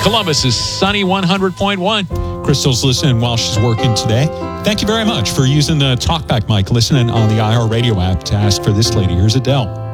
Columbus is sunny 100.1. Crystal's listening while she's working today. Thank you very much for using the TalkBack mic, listening on the iHeartRadio app to ask for this lady. Here's Adele.